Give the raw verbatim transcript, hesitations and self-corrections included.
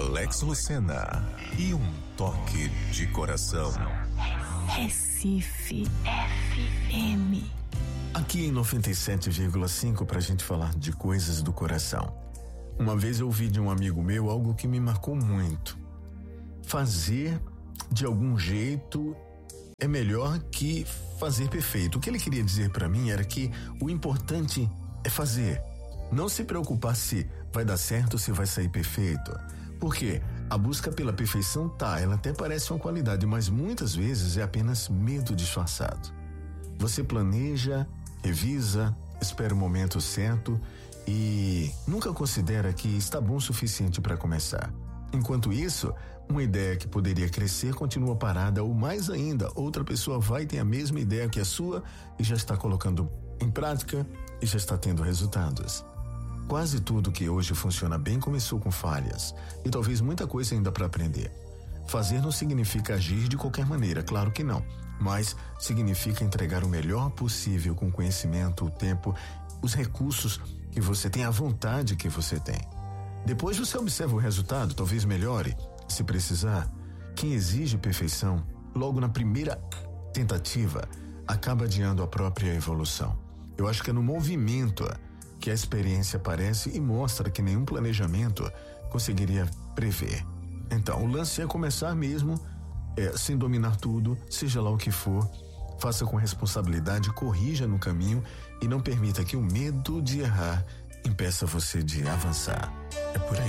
Alex Lucena e um toque de coração. Recife F M. Aqui em noventa e sete vírgula cinco pra gente falar de coisas do coração. Uma vez eu ouvi de um amigo meu algo que me marcou muito. Fazer de algum jeito é melhor que fazer perfeito. O que ele queria dizer pra mim era que o importante é fazer. Não se preocupar se vai dar certo, se vai sair perfeito. Porque a busca pela perfeição tá, ela até parece uma qualidade, mas muitas vezes é apenas medo disfarçado. Você planeja, revisa, espera o momento certo e nunca considera que está bom o suficiente para começar. Enquanto isso, uma ideia que poderia crescer continua parada ou mais ainda, outra pessoa vai ter a mesma ideia que a sua e já está colocando em prática e já está tendo resultados. Quase tudo que hoje funciona bem começou com falhas e talvez muita coisa ainda para aprender. Fazer não significa agir de qualquer maneira, claro que não, mas significa entregar o melhor possível com o conhecimento, o tempo, os recursos que você tem, a vontade que você tem. Depois você observa o resultado, talvez melhore, se precisar. Quem exige perfeição, logo na primeira tentativa, acaba adiando a própria evolução. Eu acho que é no movimento que a experiência aparece e mostra que nenhum planejamento conseguiria prever. Então, o lance é começar mesmo, é, sem dominar tudo, seja lá o que for, faça com responsabilidade, corrija no caminho e não permita que o medo de errar impeça você de avançar. É por aí.